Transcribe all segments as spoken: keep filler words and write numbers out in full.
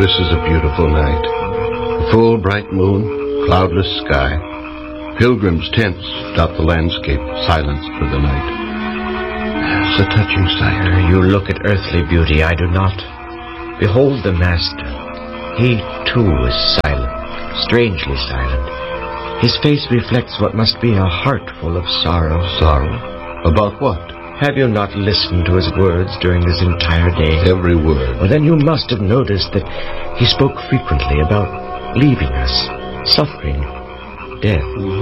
this is a beautiful night. A full, bright moon, cloudless sky. Pilgrims' tents dot the landscape, silenced for the night. It's a touching sight. You look at earthly beauty, I do not. Behold the Master. He, too, is silent, strangely silent. His face reflects what must be a heart full of sorrow. Sorrow? About what? Have you not listened to his words during this entire day? Every word. Well, then you must have noticed that he spoke frequently about leaving us, suffering, death.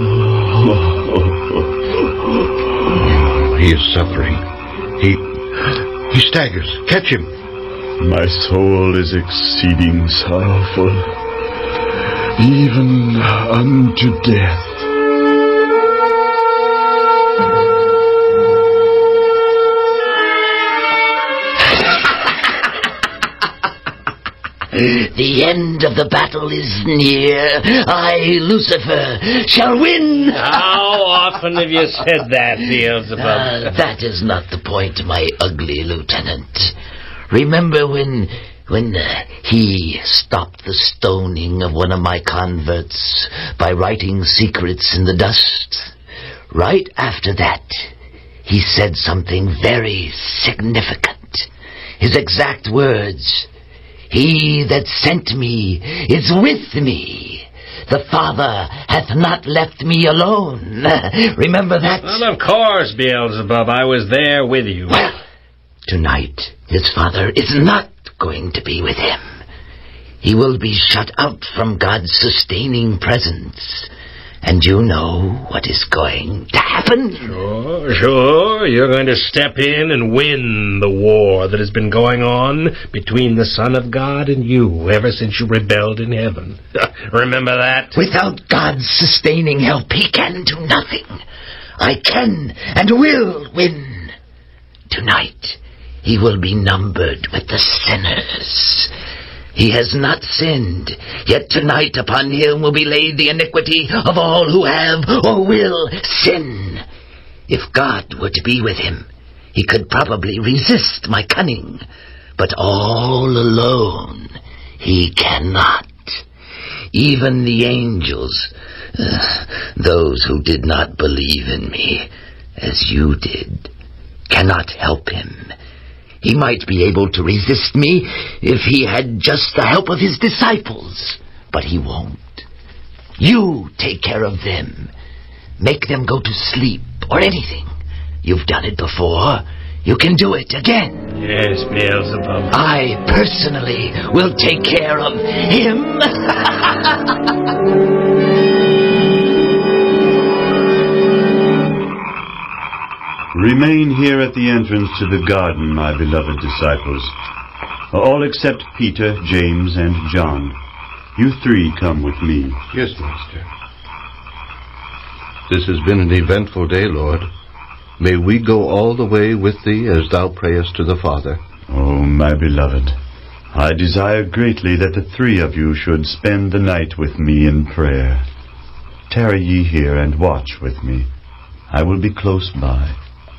He is suffering. He... he staggers. Catch him. My soul is exceeding sorrowful, even unto death. The end of the battle is near. I, Lucifer, shall win. How often have you said that, Beelzebub? Uh, that is not the point, my ugly lieutenant. Remember when... when uh, he stopped the stoning of one of my converts by writing secrets in the dust? Right after that, he said something very significant. His exact words... He that sent me is with me. The Father hath not left me alone. Remember that? Well, of course, Beelzebub. I was there with you. Well, tonight his Father is not going to be with him. He will be shut out from God's sustaining presence. And you know what is going to happen? Sure, sure. You're going to step in and win the war that has been going on between the Son of God and you ever since you rebelled in heaven. Remember that? Without God's sustaining help, he can do nothing. I can and will win. Tonight, he will be numbered with the sinners. He has not sinned, yet tonight upon him will be laid the iniquity of all who have or will sin. If God were to be with him, he could probably resist my cunning, but all alone he cannot. Even the angels, uh, those who did not believe in me, as you did, cannot help him. He might be able to resist me if he had just the help of his disciples, but he won't. You take care of them. Make them go to sleep or anything. You've done it before. You can do it again. Yes, Beelzebub. I personally will take care of him. Remain here at the entrance to the garden, my beloved disciples. All except Peter, James, and John. You three come with me. Yes, Master. This has been an eventful day, Lord. May we go all the way with thee as thou prayest to the Father. Oh, my beloved, I desire greatly that the three of you should spend the night with me in prayer. Tarry ye here and watch with me. I will be close by.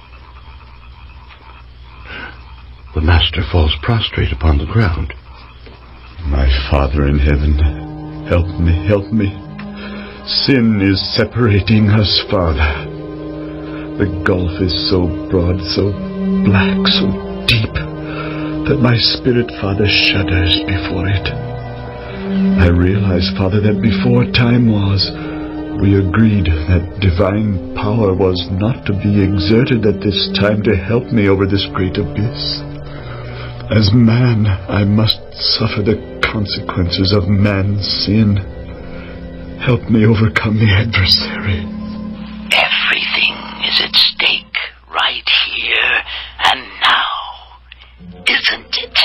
The Master falls prostrate upon the ground. My Father in heaven, help me, help me. Sin is separating us, Father. The gulf is so broad, so black, so deep, that my spirit, Father, shudders before it. I realize, Father, that before time was, we agreed that divine power was not to be exerted at this time to help me over this great abyss. As man, I must suffer the consequences of man's sin. Help me overcome the adversary. Everything is at stake right here and now, isn't it?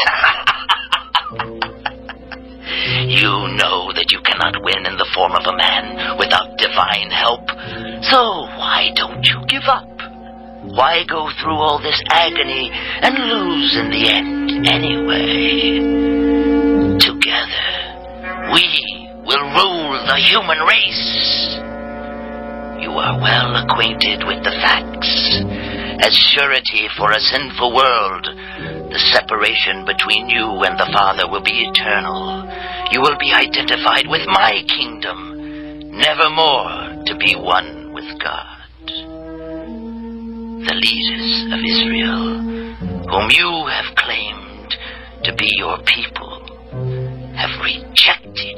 You know that you cannot win in the form of a man without divine help. So why don't you give up? Why go through all this agony and lose in the end anyway? Together, we will rule the human race. You are well acquainted with the facts. As surety for a sinful world, The separation between you and the Father will be eternal. You will be identified with my kingdom, nevermore to be one with God. The leaders of Israel, whom you have claimed to be your people, have rejected